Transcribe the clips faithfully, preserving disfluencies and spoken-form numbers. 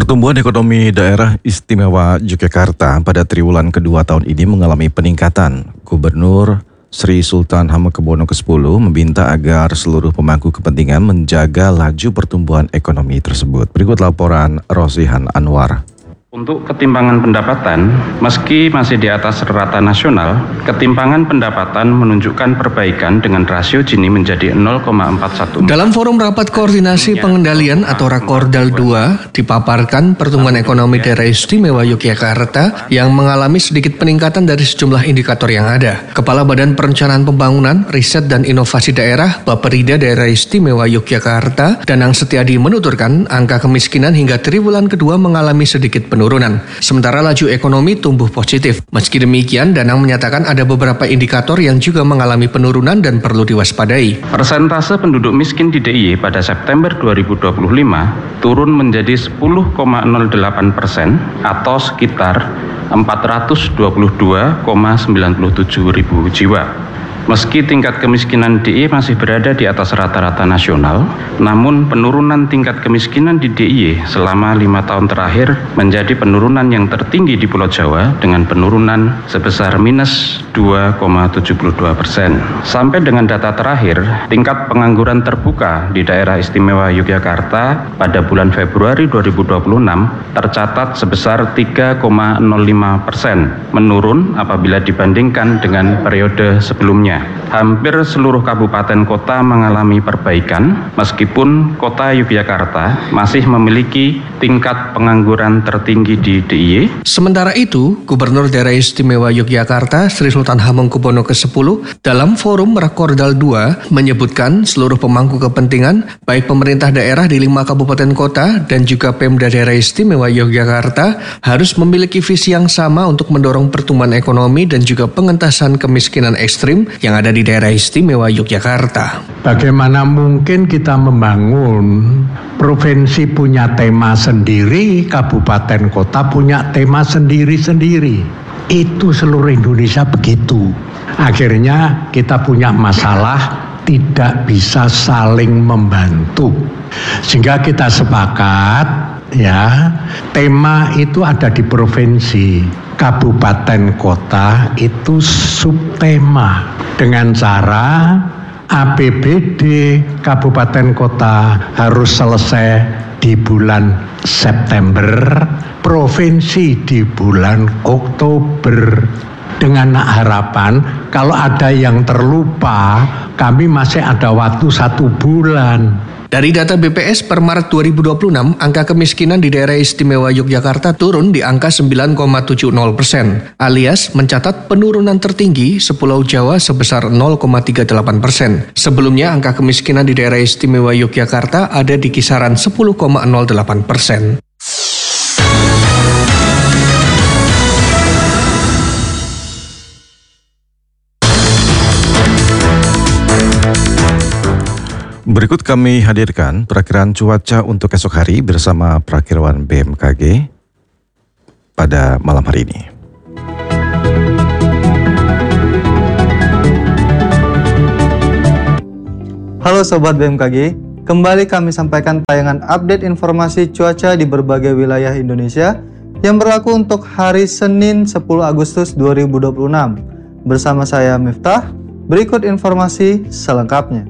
Pertumbuhan ekonomi daerah istimewa Yogyakarta pada triwulan kedua tahun ini mengalami peningkatan. Gubernur Sri Sultan Hamengkubuwono kesepuluh meminta agar seluruh pemangku kepentingan menjaga laju pertumbuhan ekonomi tersebut. Berikut laporan Rosihan Anwar. Untuk ketimpangan pendapatan, meski masih di atas rata nasional, ketimpangan pendapatan menunjukkan perbaikan dengan rasio Gini menjadi nol koma empat satu. Dalam forum rapat koordinasi pengendalian atau Rakordal dua, dipaparkan pertumbuhan ekonomi daerah istimewa Yogyakarta yang mengalami sedikit peningkatan dari sejumlah indikator yang ada. Kepala Badan Perencanaan Pembangunan, Riset dan Inovasi Daerah, Bapperida Daerah Istimewa Yogyakarta, Danang Setiadi menuturkan angka kemiskinan hingga triwulan kedua mengalami sedikit penurunan. Penurunan. Sementara laju ekonomi tumbuh positif. Meski demikian, Danang menyatakan ada beberapa indikator yang juga mengalami penurunan dan perlu diwaspadai. Persentase penduduk miskin di D I Y pada September dua ribu dua puluh lima turun menjadi sepuluh koma nol delapan persen atau sekitar empat ratus dua puluh dua koma sembilan tujuh ribu jiwa. Meski tingkat kemiskinan D I Y masih berada di atas rata-rata nasional, namun penurunan tingkat kemiskinan di D I Y selama lima tahun terakhir menjadi penurunan yang tertinggi di Pulau Jawa dengan penurunan sebesar minus dua koma tujuh dua persen. Sampai dengan data terakhir, tingkat pengangguran terbuka di daerah istimewa Yogyakarta pada bulan Februari dua ribu dua puluh enam tercatat sebesar tiga koma nol lima persen, menurun apabila dibandingkan dengan periode sebelumnya. Hampir seluruh kabupaten kota mengalami perbaikan, meskipun kota Yogyakarta masih memiliki tingkat pengangguran tertinggi di D I Y. Sementara itu, Gubernur Daerah Istimewa Yogyakarta Sri Sultan Hamengkubuwono kesepuluh dalam forum Rakordal dua menyebutkan seluruh pemangku kepentingan, baik pemerintah daerah di lima kabupaten kota dan juga Pemda Daerah Istimewa Yogyakarta harus memiliki visi yang sama untuk mendorong pertumbuhan ekonomi dan juga pengentasan kemiskinan ekstrim yang ada di daerah istimewa Yogyakarta. Bagaimana mungkin kita membangun provinsi punya tema sendiri, kabupaten kota punya tema sendiri-sendiri. Itu seluruh Indonesia begitu. Akhirnya kita punya masalah tidak bisa saling membantu. Sehingga kita sepakat ya, tema itu ada di provinsi, kabupaten kota itu subtema. Dengan cara A P B D kabupaten kota harus selesai di bulan September, provinsi di bulan Oktober. Dengan harapan kalau ada yang terlupa, kami masih ada waktu satu bulan. Dari data B P S per Maret dua ribu dua puluh enam, angka kemiskinan di daerah istimewa Yogyakarta turun di angka sembilan koma tujuh nol persen, alias mencatat penurunan tertinggi sepulau Jawa sebesar nol koma tiga delapan persen. Sebelumnya angka kemiskinan di daerah istimewa Yogyakarta ada di kisaran sepuluh koma nol delapan persen. Berikut kami hadirkan perakiraan cuaca untuk esok hari bersama Perakirwan B M K G pada malam hari ini. Halo Sobat B M K G, kembali kami sampaikan tayangan update informasi cuaca di berbagai wilayah Indonesia yang berlaku untuk hari Senin sepuluh Agustus dua ribu dua puluh enam. Bersama saya Miftah, berikut informasi selengkapnya.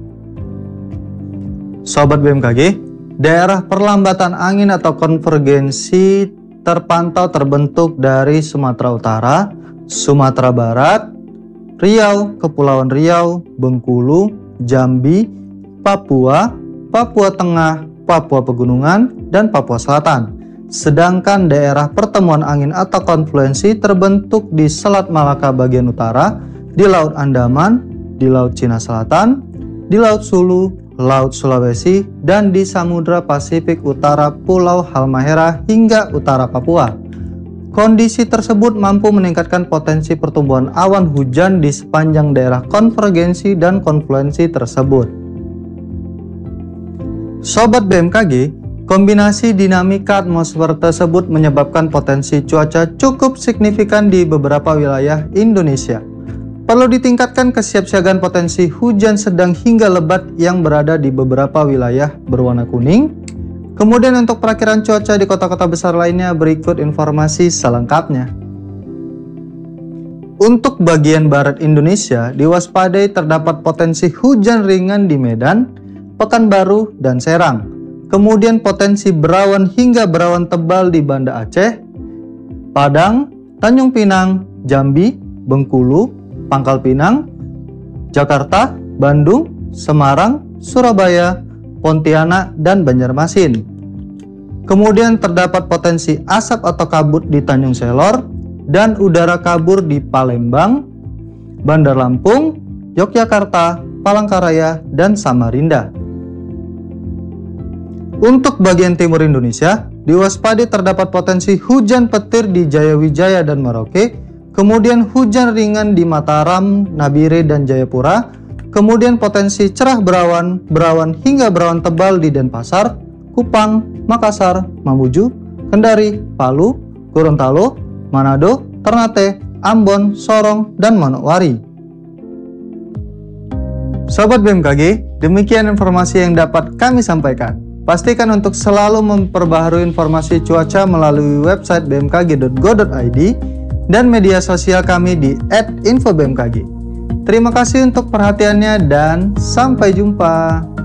Sobat B M K G, daerah perlambatan angin atau konvergensi terpantau terbentuk dari Sumatera Utara, Sumatera Barat, Riau, Kepulauan Riau, Bengkulu, Jambi, Papua, Papua Tengah, Papua Pegunungan, dan Papua Selatan. Sedangkan daerah pertemuan angin atau konfluensi terbentuk di Selat Malaka bagian utara, di Laut Andaman, di Laut Cina Selatan, di Laut Sulu, Laut Sulawesi, dan di Samudra Pasifik Utara Pulau Halmahera hingga utara Papua. Kondisi tersebut mampu meningkatkan potensi pertumbuhan awan hujan di sepanjang daerah konvergensi dan konfluensi tersebut. Sobat B M K G, kombinasi dinamika atmosfer tersebut menyebabkan potensi cuaca cukup signifikan di beberapa wilayah Indonesia. Perlu ditingkatkan kesiapsiagaan potensi hujan sedang hingga lebat yang berada di beberapa wilayah berwarna kuning, Kemudian untuk perakiran cuaca di kota-kota besar lainnya berikut informasi selengkapnya. Untuk bagian barat Indonesia, diwaspadai terdapat potensi hujan ringan di Medan, Pekanbaru, dan Serang. Kemudian potensi berawan hingga berawan tebal di Banda Aceh, Padang, Tanjung Pinang, Jambi, Bengkulu, Pangkal Pinang, Jakarta, Bandung, Semarang, Surabaya, Pontianak, dan Banjarmasin. Kemudian terdapat potensi asap atau kabut di Tanjung Selor dan udara kabur di Palembang, Bandar Lampung, Yogyakarta, Palangkaraya, dan Samarinda. Untuk bagian timur Indonesia, diwaspadai terdapat potensi hujan petir di Jayawijaya dan Merauke, kemudian hujan ringan di Mataram, Nabire, dan Jayapura, kemudian potensi cerah berawan, berawan hingga berawan tebal di Denpasar, Kupang, Makassar, Mamuju, Kendari, Palu, Gorontalo, Manado, Ternate, Ambon, Sorong, dan Manokwari. Sobat B M K G, demikian informasi yang dapat kami sampaikan. Pastikan untuk selalu memperbaharui informasi cuaca melalui website b m k g dot go dot i d dan media sosial kami di et info b m k g. Terima kasih untuk perhatiannya dan sampai jumpa.